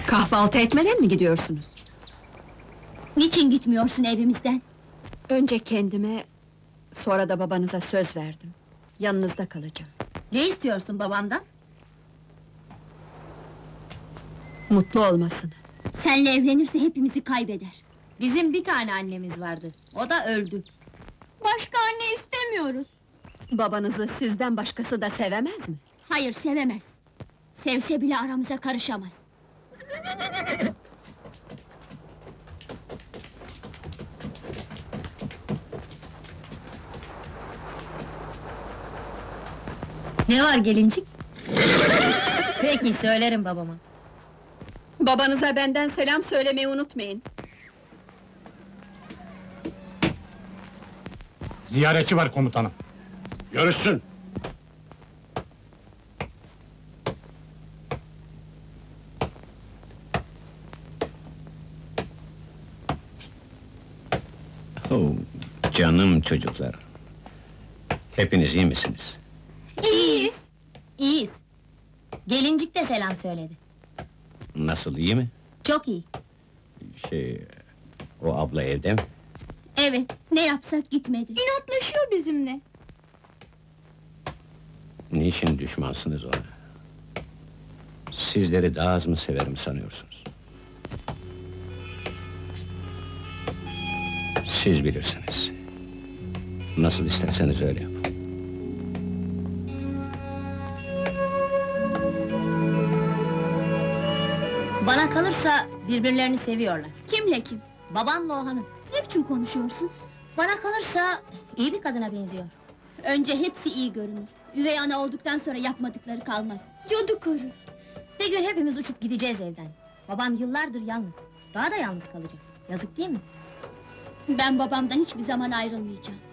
Kahvaltı etmeden mi gidiyorsunuz? Niçin gitmiyorsun evimizden? Önce kendime, sonra da babanıza söz verdim. Yanınızda kalacağım. Ne istiyorsun babamdan? Mutlu olmasını. Senle evlenirse hepimizi kaybeder. Bizim bir tane annemiz vardı, o da öldü. Başka anne istemiyoruz. Babanızı sizden başkası da sevemez mi? Hayır, sevemez. Sevse bile aramıza karışamaz. Ne var gelincik? Peki, söylerim babama. Babanıza benden selam söylemeyi unutmayın. Ziyaretçi var komutanım. Görüşsün. Oh, canım çocuklar! Hepiniz iyi misiniz? İyi. İyiyiz. Gelincik de selam söyledi. Nasıl, iyi mi? Çok iyi. O abla evde mi? Evet, ne yapsak gitmedi. İnatlaşıyor bizimle. Niçin düşmansınız ona? Sizleri daha az mı severim sanıyorsunuz? Siz bilirsiniz. Nasıl isterseniz öyle yapın. Bana kalırsa birbirlerini seviyorlar. Kimle kim? Babamla o hanım. Ne biçim konuşuyorsun? Bana kalırsa iyi bir kadına benziyor. Önce hepsi iyi görünür. Üvey ana olduktan sonra yapmadıkları kalmaz. Cadı karı. Bir gün hepimiz uçup gideceğiz evden. Babam yıllardır yalnız. Daha da yalnız kalacak. Yazık değil mi? Ben babamdan hiçbir zaman ayrılmayacağım.